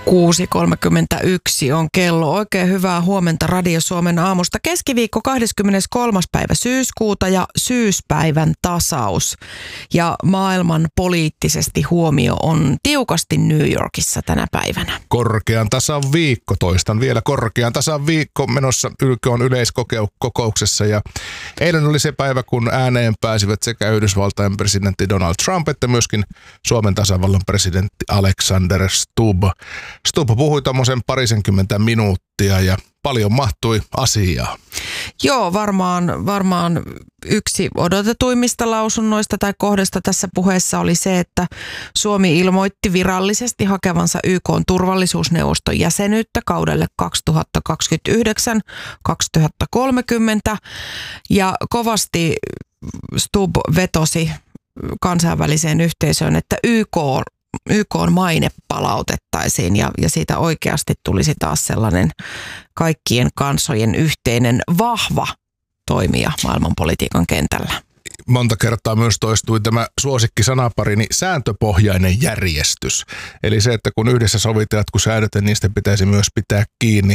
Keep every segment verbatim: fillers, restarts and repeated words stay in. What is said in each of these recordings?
kuusi kolmekymmentäyksi on kello. Oikein hyvää huomenta Radio Suomen aamusta. Keskiviikko kahdeskymmeneskolmas päivä syyskuuta ja syyspäivän tasaus. Ja maailman poliittisesti huomio on tiukasti New Yorkissa tänä päivänä. Korkean tasan viikko, toistan vielä korkean tasan viikko menossa Y K:n yleiskokouksessa. Ja eilen oli se päivä, kun ääneen pääsivät sekä Yhdysvaltain presidentti Donald Trump että myöskin Suomen tasavallan presidentti Alexander Stubb. Stubb puhui tommosen parisenkymmentä minuuttia ja paljon mahtui asiaa. Joo, varmaan, varmaan yksi odotetuimmista lausunnoista tai kohdasta tässä puheessa oli se, että Suomi ilmoitti virallisesti hakevansa Y K:n turvallisuusneuvoston jäsenyyttä kaudelle kaksituhattakaksikymmentäyhdeksän kaksituhattakolmekymmentä ja kovasti Stubb vetosi kansainväliseen yhteisöön, että Y K Y K:n maine palautettaisiin ja, ja siitä oikeasti tulisi taas sellainen kaikkien kansojen yhteinen vahva toimija maailmanpolitiikan kentällä. Monta kertaa myös toistui tämä suosikkisanapari, niin sääntöpohjainen järjestys. Eli se, että kun yhdessä sovitellaan, kun säädetään, niistä pitäisi myös pitää kiinni.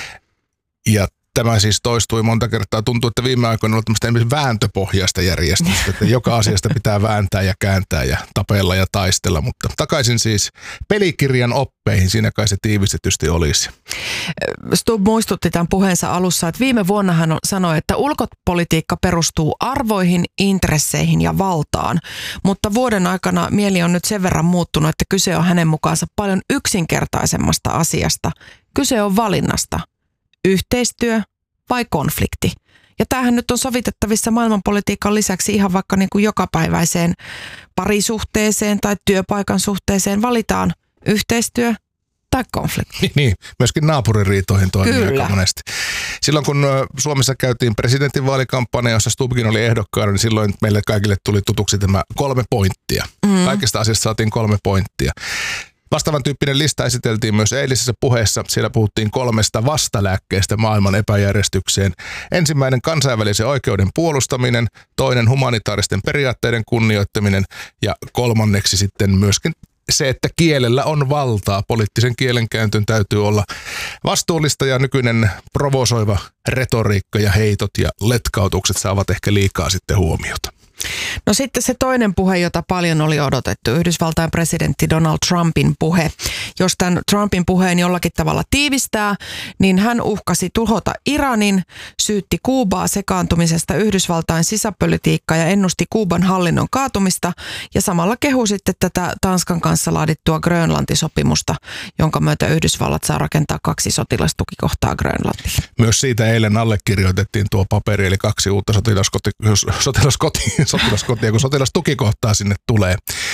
Ja tämä siis toistui monta kertaa. Tuntuu, että viime aikoina on ollut tämmöistä vääntöpohjaista järjestystä, että joka asiasta pitää vääntää ja kääntää ja tapella ja taistella. Mutta takaisin siis pelikirjan oppeihin, siinä kai se tiivistetysti olisi. Stubb muistutti tämän puheensa alussa, että viime vuonna hän sanoi, että ulkopolitiikka perustuu arvoihin, intresseihin ja valtaan. Mutta vuoden aikana mieli on nyt sen verran muuttunut, että kyse on hänen mukaansa paljon yksinkertaisemmasta asiasta. Kyse on valinnasta. Yhteistyö vai konflikti? Ja tämähän nyt on sovitettavissa maailmanpolitiikan lisäksi ihan vaikka niin kuin jokapäiväiseen parisuhteeseen tai työpaikan suhteeseen. Valitaan yhteistyö tai konflikti. Niin, myöskin naapuririitoihin toimii aika monesti. Silloin kun Suomessa käytiin presidentinvaalikampanja, jossa Stubbkin oli ehdokkaana, niin silloin meille kaikille tuli tutuksi tämä kolme pointtia. Mm. Kaikista asiasta saatiin kolme pointtia. Vastaavan tyyppinen lista esiteltiin myös eilisessä puheessa. Siellä puhuttiin kolmesta vastalääkkeestä maailman epäjärjestykseen. Ensimmäinen kansainvälisen oikeuden puolustaminen, toinen humanitaaristen periaatteiden kunnioittaminen ja kolmanneksi sitten myöskin se, että kielellä on valtaa. Poliittisen kielenkäytön täytyy olla vastuullista ja nykyinen provosoiva retoriikka ja heitot ja letkautukset saavat ehkä liikaa sitten huomiota. No sitten se toinen puhe, jota paljon oli odotettu, Yhdysvaltain presidentti Donald Trumpin puhe. Jos tämän Trumpin puheen jollakin tavalla tiivistää, niin hän uhkasi tuhota Iranin, syytti Kuubaa sekaantumisesta Yhdysvaltain sisäpolitiikkaa ja ennusti Kuuban hallinnon kaatumista ja samalla kehui sitten tätä Tanskan kanssa laadittua Grönlanti-sopimusta, jonka myötä Yhdysvallat saa rakentaa kaksi sotilastukikohtaa Grönlantiin. Myös siitä eilen allekirjoitettiin tuo paperi, eli kaksi uutta sotilaskoti, sotilaskoti, sotilaskotia, kun sotilastukikohtaa sinne tulee.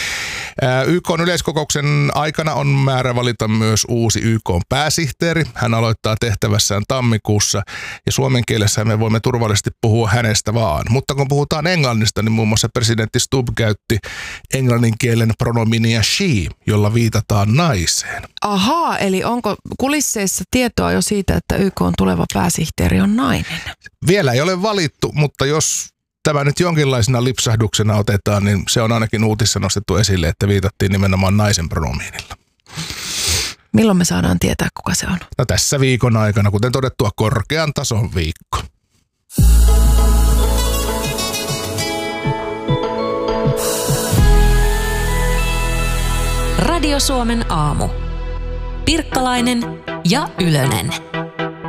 Y K:n yleiskokouksen aikana on määrä valita myös uusi Y K:n pääsihteeri. Hän aloittaa tehtävässään tammikuussa ja suomen kielessä me voimme turvallisesti puhua hänestä vaan. Mutta kun puhutaan englannista, niin muun muassa presidentti Stubb käytti englannin kielen pronominia she, jolla viitataan naiseen. Ahaa, eli onko kulisseissa tietoa jo siitä, että Y K:n tuleva pääsihteeri on nainen? Vielä ei ole valittu, mutta jos tämä nyt jonkinlaisena lipsahduksena otetaan, niin se on ainakin uutissa nostettu esille, että viitattiin nimenomaan naisen pronomiinilla. Milloin me saadaan tietää, kuka se on? No tässä viikon aikana, kuten todettua, korkean tason viikko. Radio Suomen aamu. Pirkkalainen ja Ylönen.